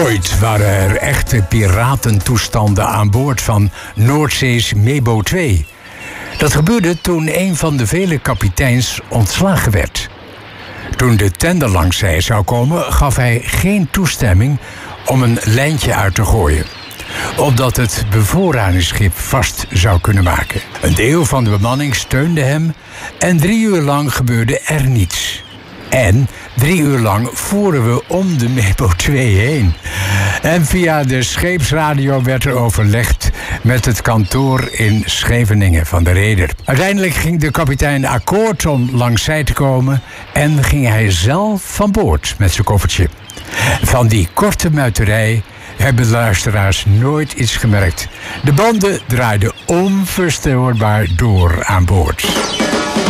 Ooit waren er echte piratentoestanden aan boord van Noordzees Mebo II. Dat gebeurde toen een van de vele kapiteins ontslagen werd. Toen de tender langs zee zou komen, gaf hij geen toestemming om een lijntje uit te gooien, opdat het bevoorradingsschip vast zou kunnen maken. Een deel van de bemanning steunde hem en 3 uur lang gebeurde er niets. En 3 uur lang voeren we om de Mebo II heen. En via de scheepsradio werd er overlegd met het kantoor in Scheveningen van de reder. Uiteindelijk ging de kapitein akkoord om langs zij te komen en ging hij zelf van boord met zijn koffertje. Van die korte muiterij hebben de luisteraars nooit iets gemerkt. De banden draaiden onverstoorbaar door aan boord.